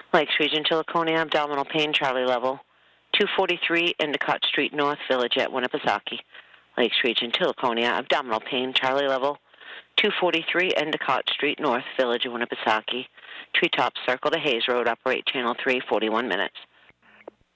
Lakes Region, Tillaconia, abdominal pain, Charlie level. 243 Endicott Street North, Village at Winnipesaukee. Lakes Region, Tillaconia, abdominal pain, Charlie level. 243 Endicott Street North, Village of Winnipesaukee. Treetop Circle to Hayes Road, operate channel 3, 41 minutes.